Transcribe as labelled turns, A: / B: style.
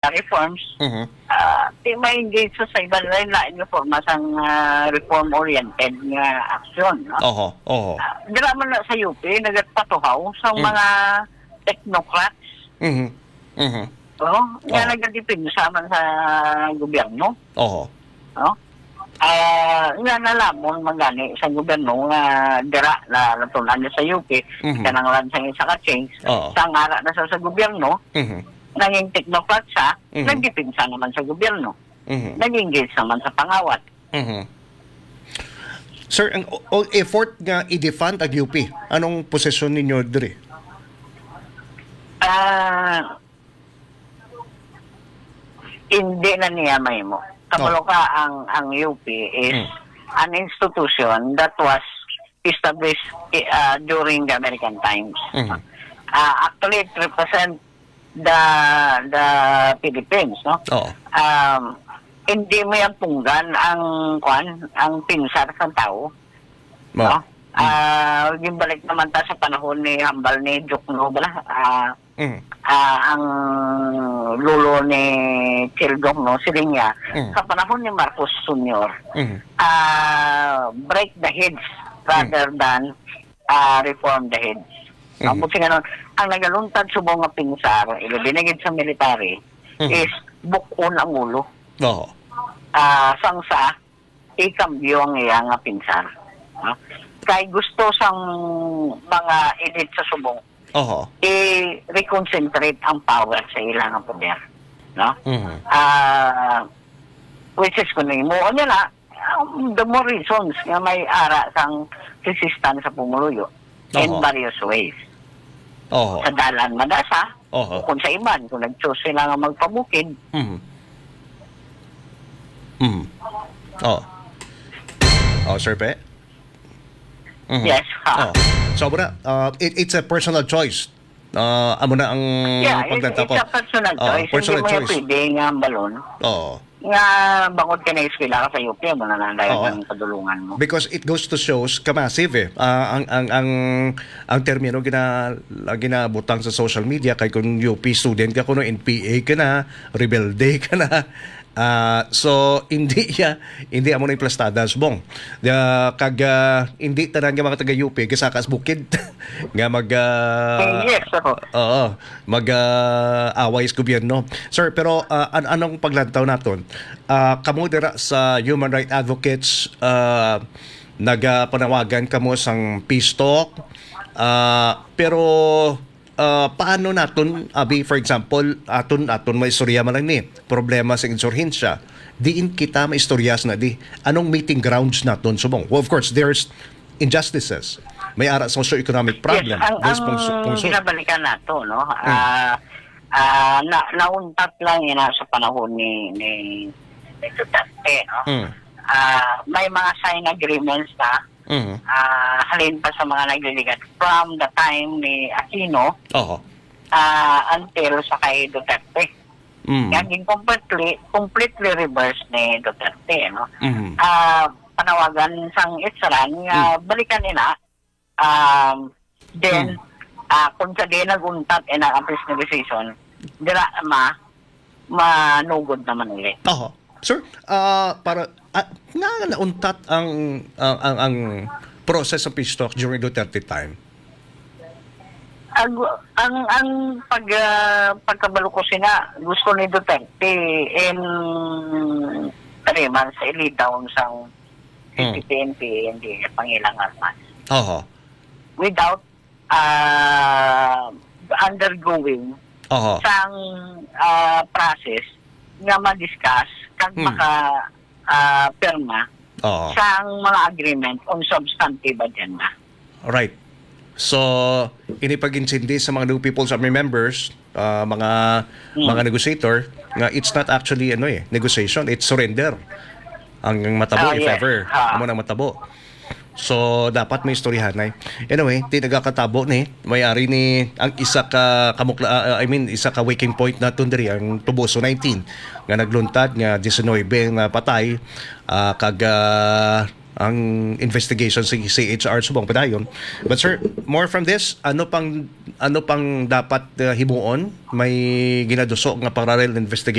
A: reforms,
B: Mhm.
A: di ma-engage sa ibang lain reforma sang reform-oriented nga aksyon. No?
B: Oho, oho.
A: Dira man na sa UP, nagpatuhaw sa mga technocrats,
B: Mhm. Mhm.
A: nga
B: Oo.
A: nagadipinsa man sa gobyerno.
B: Oho.
A: No? Nga nalamon magani sa gobyerno nga dira na natunan niya sa UP,
B: Mhm.
A: kanang lansang isa ka change,
B: Oo.
A: sa ngara na sa gobyerno,
B: Mhm.
A: naging technocrat siya,
B: Mhm.
A: nagdipinsa naman sa gobyerno.
B: Mhm.
A: Nag-engage naman sa pangawat.
B: Mhm. Sir, ang effort nga i-defund ang UP, anong posisyon ninyo diri?
A: Hindi na niyamay mo. Kabalo ka, ang UP is an institution that was established during the American times.
B: Mhm.
A: Actually, it represents the Philippines, no?
B: Oo.
A: Hindi mo yan punggan ang pinsar sa tao, no? Yung balik naman ta sa panahon ni Hambal ni Jokno, ang lulo ni Childong, no, si Linya, sa panahon ni Marcos Sr., break the heads rather than reform the heads. Buti nga nun, ang nagaluntad sa mga pinsar, binigid sa military, is bukon ang ulo.
B: Oo.
A: Sangsa, ikambyo ang iya nga pinsar. Kay gusto sang mga elite sa subong,
B: Oho.
A: i-reconcentrate ang power sa ilang poder. No?
B: Mhm.
A: Which is kung mo nila, the more reasons nga may ara sang resistance sa pumuluyo in
B: Oho.
A: various ways.
B: Oho.
A: Sa dalan madasa,
B: Oho.
A: kung sa iban, kung nag-choose sila nga magpabukid,
B: Mhm. Mhm. Oh. Oh, Sir Pe? Mhm.
A: yes,
B: Oh. So, muna, it's a personal choice. Amo na ang
A: it's
B: paglantaw ko.
A: a personal choice.
B: Personal
A: Hindi mo
B: choice.
A: yung pwede nga ang balon.
B: Oo.
A: Nga bangod ka na eskwela ka sa UP, mo na nandayan
B: Oo.
A: ng padulungan mo.
B: Because it goes to shows ka-massive eh. Ang termino ginabutang sa social media kay kung UP student ka, kung NPA ka na, rebelde ka na. So hindi amo na implastada subong. Hindi tanan nga mga taga UP kasakas bukid nga
A: Yes, ako.
B: away sa gobyerno. Sir, pero anong paglantaw naton? Kamo dira sa human rights advocates, nagapanawagan kamo sang peace talk, pero paano naton for example aton may istorya man lang ni problema sa insurhensya, diin kita maistoryas na di anong meeting grounds naton subong. Well, of course there's injustices, may ara socio-economic problem.
A: Yes, ang ginabalikan nato, no? Nauntat lang yun sa panahon ni Duterte, no? May mga sign agreements na halin pa sa mga nagliligat from the time ni Aquino until sa kay Duterte. Naging completely reverse ni Duterte, no? Panawagan sang Israel nga balikan nila, then kung sa di naguntat ang peace negotiation, dira manugod naman ulit.
B: Sir, para nga nauntat ang process of peace talk during Duterte time.
A: Ang pagkabalo ko sina gusto ni Duterte in 3 months sa ilitaw sang PNP hindi pangilang armas. Without undergoing sang process nga ma-discuss kag perma sang mga agreement on substantive agenda.
B: Right. So, inipag-insindi sa mga new people's army members, mga negotiator, nga it's not actually negotiation, it's surrender. Ang matabo, if ever, amo nang matabo. So, dapat may istoryahan na. Anyway, tinagakatabo ni, may-ari ni ang isa ka isa ka waking point na tundri, ang Tuboso 19, nga nagluntad, nga 19 nga patay, ang investigation sa CHR subong padayon. But sir, more from this, ano pang dapat himuon? May ginaduso nga parallel investigation